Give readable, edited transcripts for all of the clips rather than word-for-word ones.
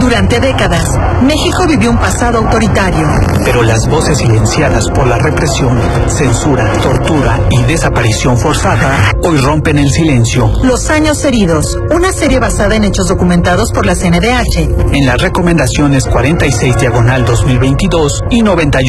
Durante décadas, México vivió un pasado autoritario. Pero las voces silenciadas por la represión, censura, tortura y desaparición forzada hoy rompen el silencio. Los años heridos, una serie basada en hechos documentados por la CNDH. En las recomendaciones 46/2022 y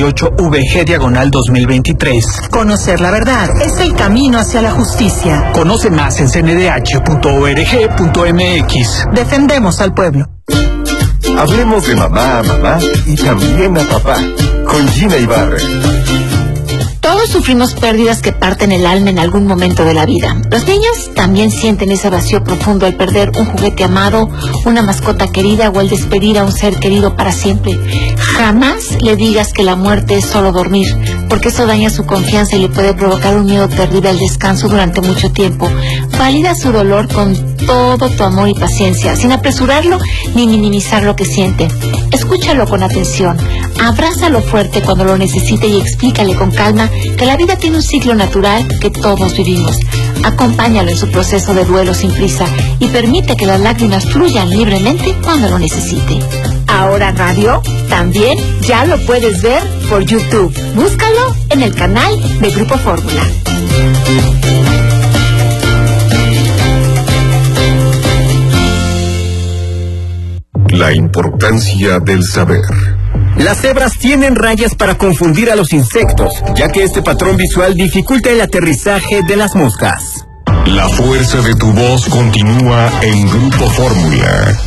98/VG/2023. Conocer la verdad es el camino hacia la justicia. Conoce más en cndh.org.mx. Defendemos al pueblo. Hablemos de mamá a mamá y también a papá, con Gina Ibarra. Todos sufrimos pérdidas que parten el alma en algún momento de la vida. Los niños también sienten ese vacío profundo al perder un juguete amado, una mascota querida o al despedir a un ser querido para siempre. Jamás le digas que la muerte es solo dormir, porque eso daña su confianza y le puede provocar un miedo terrible al descanso durante mucho tiempo. Valida su dolor con todo tu amor y paciencia, sin apresurarlo ni minimizar lo que siente. Escúchalo con atención, abrázalo fuerte cuando lo necesite y explícale con calma que la vida tiene un ciclo natural que todos vivimos. Acompáñalo en su proceso de duelo sin prisa y permite que las lágrimas fluyan libremente cuando lo necesite. Ahora Radio también ya lo puedes ver por YouTube. Búscalo en el canal de Grupo Fórmula. La importancia del saber. Las cebras tienen rayas para confundir a los insectos, ya que este patrón visual dificulta el aterrizaje de las moscas. La fuerza de tu voz continúa en Grupo Fórmula.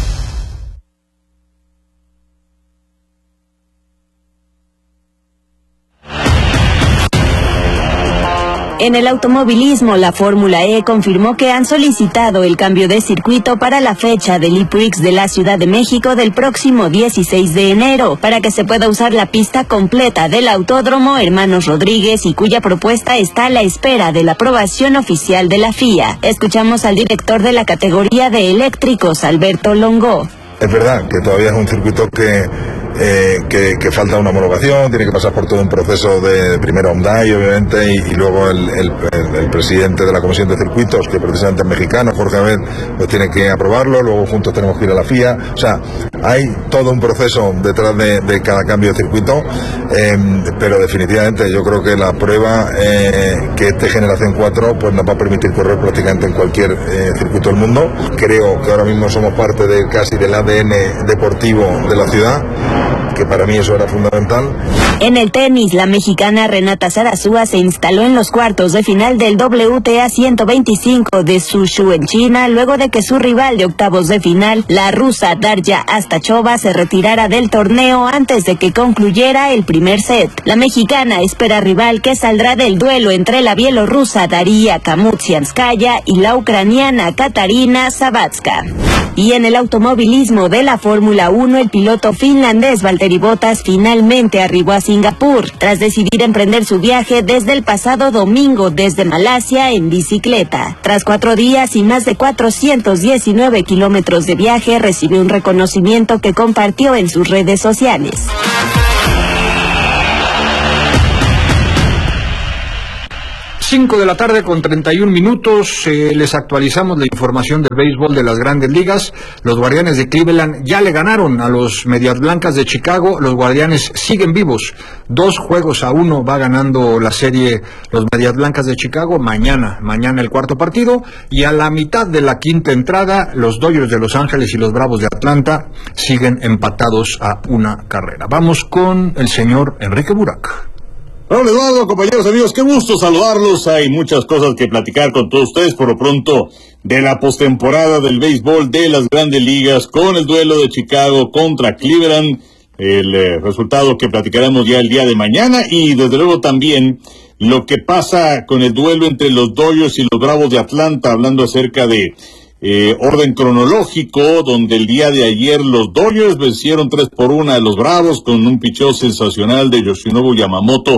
En el automovilismo, la Fórmula E confirmó que han solicitado el cambio de circuito para la fecha del E-Prix de la Ciudad de México del próximo 16 de enero, para que se pueda usar la pista completa del Autódromo Hermanos Rodríguez y cuya propuesta está a la espera de la aprobación oficial de la FIA. Escuchamos al director de la categoría de eléctricos, Alberto Longo. Es verdad que todavía es un circuito que falta una homologación, tiene que pasar por todo un proceso de primero Hyundai, obviamente, y luego el presidente de la Comisión de Circuitos, que precisamente es mexicano, Jorge Abed, pues tiene que aprobarlo, luego juntos tenemos que ir a la FIA. O sea, hay todo un proceso detrás de cada cambio de circuito, pero definitivamente yo creo que la prueba que este Generación 4 pues nos va a permitir correr prácticamente en cualquier circuito del mundo. Creo que ahora mismo somos parte casi del ADN deportivo de la ciudad, que para mí eso era fundamental. En el tenis, la mexicana Renata Zarazúa se instaló en los cuartos de final del WTA 125 de Suzhou en China, luego de que su rival de octavos de final, la rusa Darya Astachova, se retirara del torneo antes de que concluyera el primer set. La mexicana espera rival que saldrá del duelo entre la bielorrusa Daria Kamutsianskaya y la ucraniana Katarina Sabatska. Y en el automovilismo de la Fórmula 1, el piloto finlandés Valtteri Bottas finalmente arribó a Singapur, tras decidir emprender su viaje desde el pasado domingo desde Malasia en bicicleta. Tras 4 días y más de 419 kilómetros de viaje, recibió un reconocimiento que compartió en sus redes sociales. Cinco de la tarde con 31 minutos, les actualizamos la información del béisbol de las Grandes Ligas. Los Guardianes de Cleveland ya le ganaron a los Medias Blancas de Chicago. Los Guardianes siguen vivos, 2-1 va ganando la serie los Medias Blancas de Chicago. Mañana el cuarto partido, y a la mitad de la quinta entrada, los Dodgers de Los Ángeles y los Bravos de Atlanta siguen empatados a 1 carrera. Vamos con el señor Enrique Burak. Hola Eduardo, compañeros, amigos, qué gusto saludarlos. Hay muchas cosas que platicar con todos ustedes, por lo pronto, de la postemporada del béisbol de las Grandes Ligas, con el duelo de Chicago contra Cleveland, el resultado que platicaremos ya el día de mañana, y desde luego también lo que pasa con el duelo entre los Dodgers y los Bravos de Atlanta, hablando acerca de orden cronológico, donde el día de ayer los Dodgers vencieron 3-1 a los Bravos con un picheo sensacional de Yoshinobu Yamamoto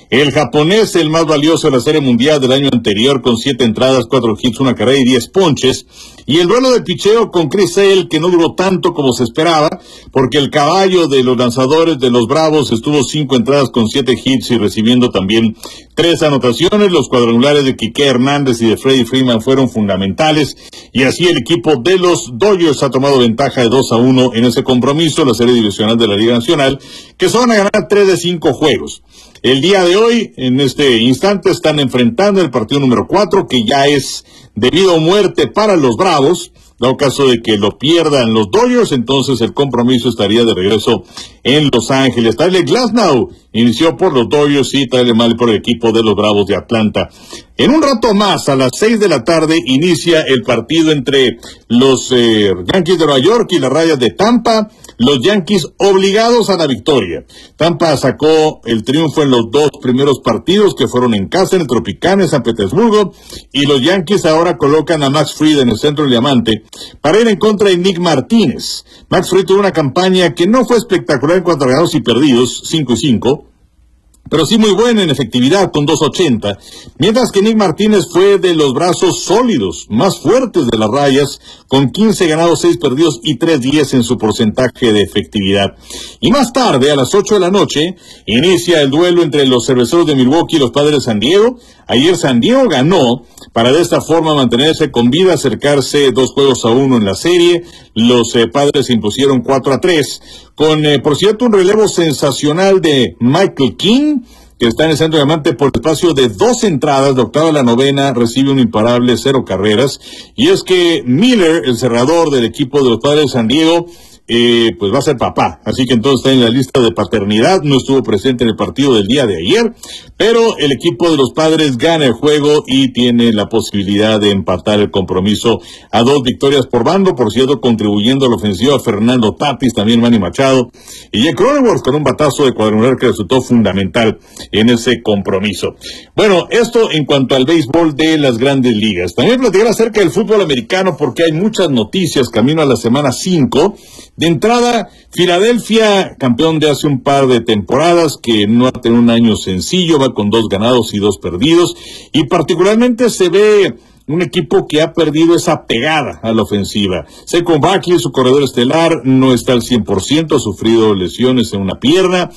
El japonés, el más valioso de la Serie Mundial del año anterior, con 7 entradas, 4 hits, 1 carrera y 10 ponches. Y el duelo de picheo con Chris Sale, que no duró tanto como se esperaba, porque el caballo de los lanzadores de los Bravos estuvo 5 entradas con 7 hits y recibiendo también 3 anotaciones. Los cuadrangulares de Quique Hernández y de Freddie Freeman fueron fundamentales. Y así el equipo de los Dodgers ha tomado ventaja de 2-1 en ese compromiso, la serie divisional de la Liga Nacional, que se van a ganar 3 de 5 juegos. El día de hoy, en este instante, están enfrentando el partido número 4, que ya es de vida o muerte para los Bravos. Dado caso de que lo pierdan los Dodgers, entonces el compromiso estaría de regreso en Los Ángeles. Tyler Glasnow inició por los Dodgers y Tyler Mahle por el equipo de los Bravos de Atlanta. En un rato más, a las 6 de la tarde, inicia el partido entre los Yankees de Nueva York y las Rayas de Tampa. Los Yankees obligados a la victoria. Tampa sacó el triunfo en los 2 primeros partidos que fueron en casa, en el Tropicana, en San Petersburgo, y los Yankees ahora colocan a Max Fried en el centro del diamante para ir en contra de Nick Martínez. Max Fried tuvo una campaña que no fue espectacular en cuanto a ganados y perdidos, 5-5, pero sí muy buena en efectividad con 2.80, mientras que Nick Martínez fue de los brazos sólidos, más fuertes de las Rayas, con 15 ganados, 6 perdidos y 3.10 en su porcentaje de efectividad. Y más tarde, a las 8 de la noche, inicia el duelo entre los Cerveceros de Milwaukee y los Padres de San Diego. Ayer San Diego ganó para de esta forma mantenerse con vida, acercarse 2-1 en la serie. Los Padres se impusieron 4-3, con, por cierto, un relevo sensacional de Michael King, que está en el centro de diamante por espacio de 2 entradas, de octava a la novena, recibe un imparable, 0 carreras. Y es que Miller, el cerrador del equipo de los Padres de San Diego, pues va a ser papá, así que entonces está en la lista de paternidad, no estuvo presente en el partido del día de ayer, pero el equipo de los Padres gana el juego y tiene la posibilidad de empatar el compromiso a 2 victorias por bando, por cierto, contribuyendo a la ofensiva Fernando Tatis, también Manny Machado, y Jake Cronenworth con un batazo de cuadrangular que resultó fundamental en ese compromiso. Bueno, esto en cuanto al béisbol de las Grandes Ligas. También platicar acerca del fútbol americano porque hay muchas noticias camino a la semana 5. De entrada, Filadelfia, campeón de hace un par de temporadas, que no ha tenido un año sencillo, va con 2 ganados y 2 perdidos, y particularmente se ve un equipo que ha perdido esa pegada a la ofensiva. Saquon Barkley, su corredor estelar, no está al 100%, ha sufrido lesiones en una pierna,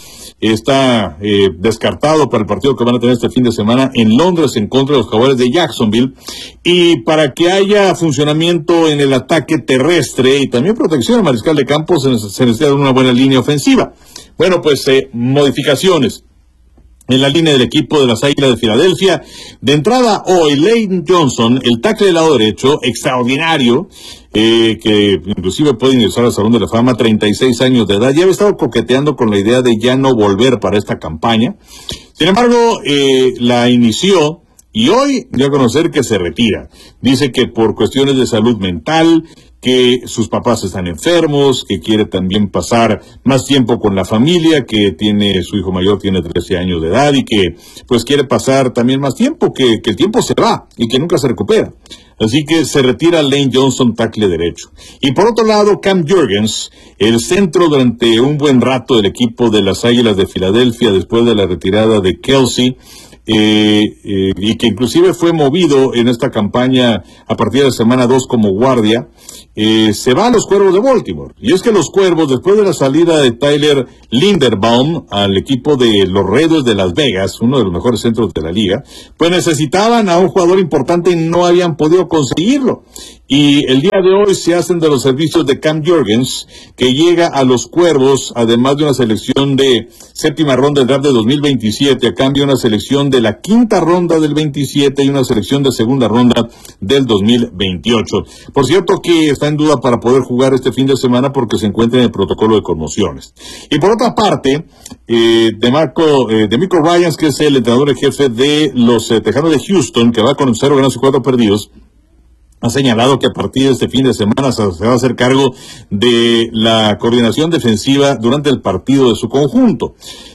está descartado para el partido que van a tener este fin de semana en Londres en contra de los Jaguares de Jacksonville. Y para que haya funcionamiento en el ataque terrestre y también protección al mariscal de campo, se necesita una buena línea ofensiva. Bueno, pues modificaciones en la línea del equipo de las Águilas de Filadelfia. De entrada hoy, Lane Johnson, el tackle del lado derecho, extraordinario, que inclusive puede ingresar al Salón de la Fama, 36 años de edad, ya había estado coqueteando con la idea de ya no volver para esta campaña. Sin embargo, la inició y hoy dio a conocer que se retira. Dice que por cuestiones de salud mental, que sus papás están enfermos, que quiere también pasar más tiempo con la familia, que su hijo mayor tiene 13 años de edad y que pues quiere pasar también más tiempo, que el tiempo se va y que nunca se recupera. Así que se retira Lane Johnson, tackle derecho. Y por otro lado, Cam Jurgens, el centro durante un buen rato del equipo de las Águilas de Filadelfia después de la retirada de Kelsey, y que inclusive fue movido en esta campaña a partir de semana 2 como guardia, se va a los Cuervos de Baltimore. Y es que los Cuervos, después de la salida de Tyler Linderbaum al equipo de los Raiders de Las Vegas, uno de los mejores centros de la liga, pues necesitaban a un jugador importante y no habían podido conseguirlo. Y el día de hoy se hacen de los servicios de Cam Jurgens, que llega a los Cuervos, además de una selección de 7ª ronda del draft de 2027, a cambio de una selección de la 5ª ronda del 27 y una selección de 2ª ronda del 2028. Por cierto que está en duda para poder jugar este fin de semana porque se encuentra en el protocolo de conmociones. Y por otra parte, DeMeco Ryans, que es el entrenador en jefe de los Tejanos de Houston, que va con 0 ganados y 4 perdidos, ha señalado que a partir de este fin de semana se va a hacer cargo de la coordinación defensiva durante el partido de su conjunto.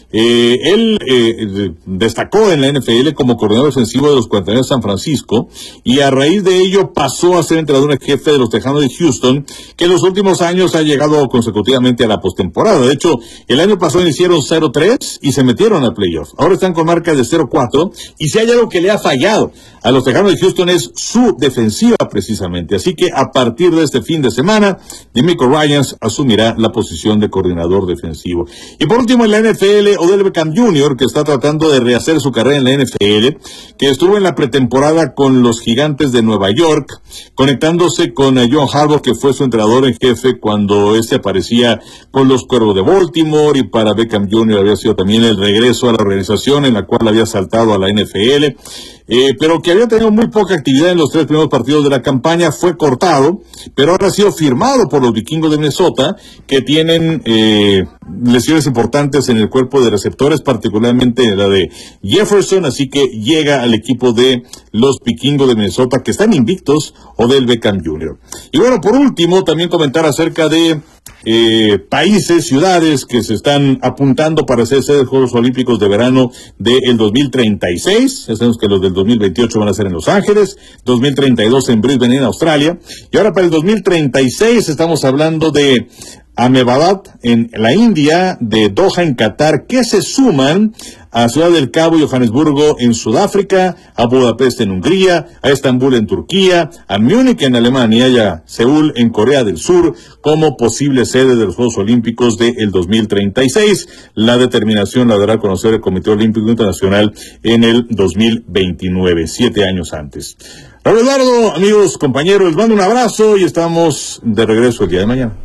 Él destacó en la NFL como coordinador ofensivo de los 49 de San Francisco y a raíz de ello pasó a ser entrenador en jefe de los Tejanos de Houston, que en los últimos años ha llegado consecutivamente a la postemporada. De hecho, el año pasado iniciaron 0-3 y se metieron a playoffs. Ahora están con marca de 0-4 y si hay algo que le ha fallado a los Tejanos de Houston es su defensiva precisamente. Así que a partir de este fin de semana, DeMeco Ryans asumirá la posición de coordinador defensivo. Y por último en la NFL, Odell Beckham Jr., que está tratando de rehacer su carrera en la NFL, que estuvo en la pretemporada con los Gigantes de Nueva York, conectándose con John Harbaugh, que fue su entrenador en jefe cuando aparecía con los Cuervos de Baltimore, y para Beckham Jr. había sido también el regreso a la organización en la cual había saltado a la NFL, pero que había tenido muy poca actividad en los 3 primeros partidos de la campaña. Fue cortado, pero ahora ha sido firmado por los Vikingos de Minnesota, que tienen lesiones importantes en el cuerpo de receptores, particularmente la de Jefferson, así que llega al equipo de los Vikingos de Minnesota, que están invictos, Odell Beckham Jr. Y bueno, por último, también comentar acerca de países, ciudades que se están apuntando para hacer sede de Juegos Olímpicos de verano del 2036. Ya sabemos que los del 2028 van a ser en Los Ángeles, 2032 en Brisbane, en Australia, y ahora para el 2036 estamos hablando de Ahmedabad en la India, de Doha en Qatar, que se suman a Ciudad del Cabo y Johannesburgo en Sudáfrica, a Budapest en Hungría, a Estambul en Turquía, a Múnich en Alemania y a Seúl en Corea del Sur como posible sede de los Juegos Olímpicos del 2036. La determinación la dará a conocer el Comité Olímpico Internacional en el 2029, 7 años antes. Raúl Eduardo, amigos, compañeros, les mando un abrazo y estamos de regreso el día de mañana.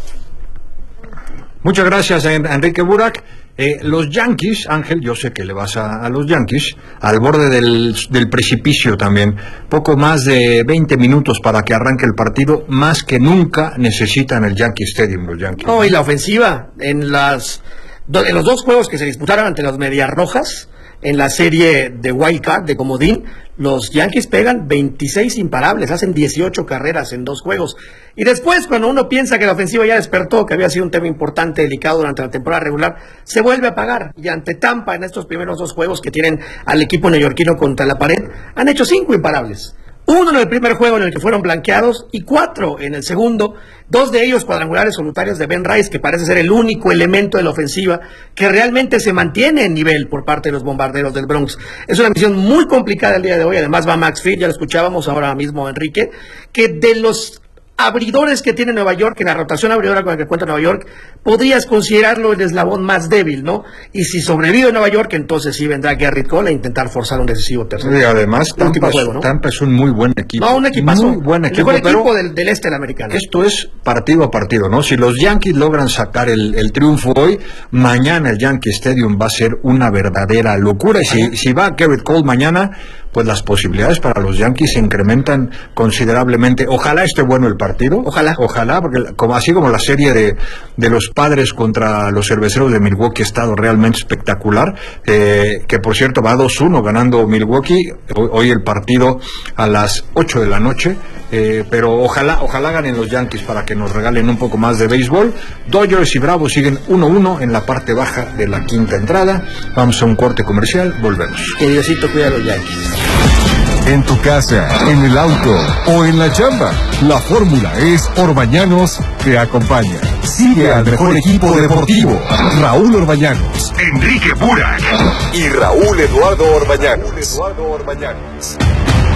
Muchas gracias, Enrique Burak. Los Yankees, Ángel, yo sé que le vas a los Yankees, al borde del precipicio también. Poco más de 20 minutos para que arranque el partido, más que nunca necesitan el Yankee Stadium los Yankees. No, y la ofensiva, en los 2 juegos que se disputaron ante las Medias Rojas, en la serie de Wild Card, de comodín, los Yankees pegan 26 imparables, hacen 18 carreras en 2 juegos. Y después, cuando uno piensa que la ofensiva ya despertó, que había sido un tema importante, delicado durante la temporada regular, se vuelve a apagar. Y ante Tampa, en estos primeros 2 juegos que tienen al equipo neoyorquino contra la pared, han hecho 5 imparables. 1 en el primer juego en el que fueron blanqueados y 4 en el segundo, 2 de ellos cuadrangulares solitarios de Ben Rice, que parece ser el único elemento de la ofensiva que realmente se mantiene en nivel por parte de los Bombarderos del Bronx. Es una misión muy complicada el día de hoy. Además va Max Fried, ya lo escuchábamos ahora mismo, Enrique, que de los abridores que tiene Nueva York, en la rotación abridora con la que cuenta Nueva York, podrías considerarlo el eslabón más débil, ¿no? Y si sobrevive Nueva York, entonces sí vendrá Garrett Cole a intentar forzar un decisivo tercero. Y además, Tampa es un muy buen equipo. No, un equipazo. Muy buen equipo, el mejor equipo del este de la americana. Esto es partido a partido, ¿no? Si los Yankees logran sacar el triunfo hoy, mañana el Yankee Stadium va a ser una verdadera locura. Y si va Garrett Cole mañana, pues las posibilidades para los Yankees se incrementan considerablemente. Ojalá esté bueno el partido. Ojalá, porque así como la serie de los Padres contra los Cerveceros de Milwaukee ha estado realmente espectacular, que por cierto va 2-1 ganando Milwaukee, hoy el partido a las 8 de la noche, pero ojalá ganen los Yankees para que nos regalen un poco más de béisbol. Dodgers y Bravos siguen 1-1 en la parte baja de la quinta entrada. Vamos a un corte comercial, volvemos. Que Diosito cuida a los Yankees. En tu casa, en el auto o en la chamba, la fórmula es Orbañanos te acompaña. Sigue al mejor equipo deportivo, Raúl Orbañanos, Enrique Burak y Raúl Eduardo Orbañanos.